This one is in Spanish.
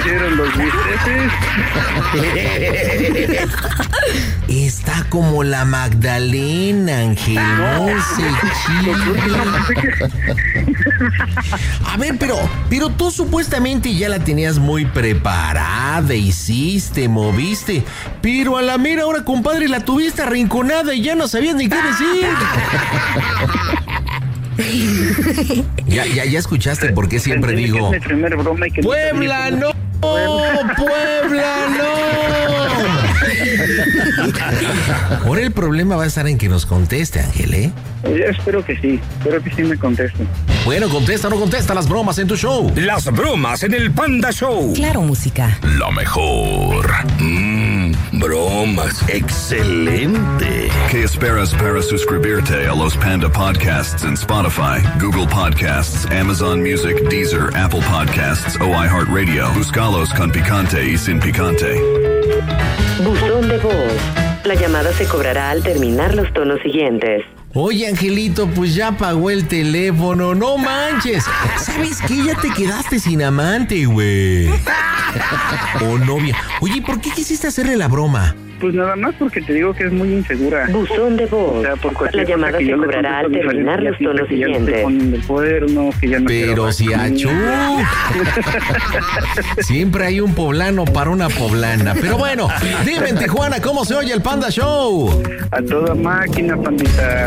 hicieron los bisteces. Está como la Magdalena, Ángel. No se chile. A ver, pero tú supuestamente ya la tenías muy preparada, hiciste, moviste, pero a la mera hora, compadre, la tuviste arrinconada y ya no sabías ni qué decir. Ya escuchaste por qué siempre digo Puebla no, Puebla no. Ahora el problema va a estar en que nos conteste, Ángel, ¿eh? Yo espero que sí me contesten. Bueno, contesta o no contesta las bromas en tu show. Las bromas en el Panda Show. Claro, música. La mejor. Bromas. Excelente. ¿Qué esperas para suscribirte a los Panda Podcasts en Spotify, Google Podcasts, Amazon Music, Deezer, Apple Podcasts o iHeartRadio? Búscalos con picante y sin picante. Buzón de voz. La llamada se cobrará al terminar los tonos siguientes. Oye, Angelito, pues ya pagó el teléfono, no manches. ¿Sabes qué? Ya te quedaste sin amante, güey. O novia. Oye, ¿por qué quisiste hacerle la broma? Pues nada más porque te digo que es muy insegura. Buzón de voz. O sea, por la llamada se cobrará al terminar los tonos siguientes. Pero si achú. Siempre hay un poblano para una poblana. Pero bueno, dime en Tijuana, ¿cómo se oye el Panda Show? A toda máquina, pandita.